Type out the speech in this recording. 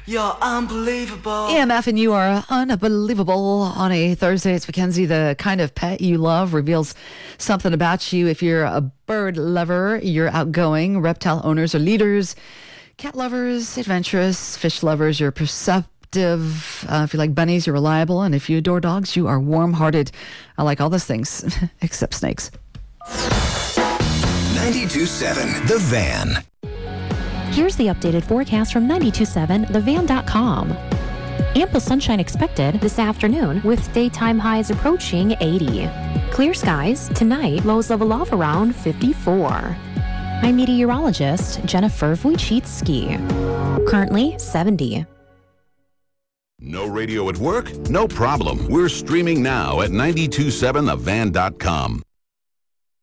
You're unbelievable. EMF and you are unbelievable on a Thursday. It's Mackenzie. The kind of pet you love reveals something about you. If you're a bird lover, you're outgoing. Reptile owners are leaders. Cat lovers, adventurous. Fish lovers, you're perceptive. If you like bunnies, you're reliable. And if you adore dogs, you are warm-hearted. I like all those things, except snakes. 92.7 The Van. Here's the updated forecast from 92.7thevan.com. Ample sunshine expected this afternoon with daytime highs approaching 80. Clear skies tonight, lows level off around 54. I'm meteorologist Jennifer Wojcicki. Currently 70. No radio at work? No problem. We're streaming now at 92.7thevan.com.